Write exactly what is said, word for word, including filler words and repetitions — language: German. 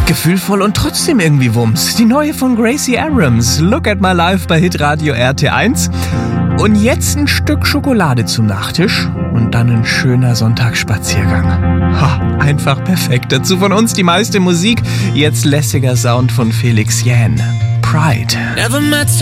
Gefühlvoll und trotzdem irgendwie Wumms. Die neue von Gracie Abrams. Look at my life bei Hitradio R T eins. Und jetzt ein Stück Schokolade zum Nachtisch und dann ein schöner Sonntagsspaziergang. Ha, einfach perfekt. Dazu von uns die meiste Musik. Jetzt lässiger Sound von Felix Jähn. Pride. Never met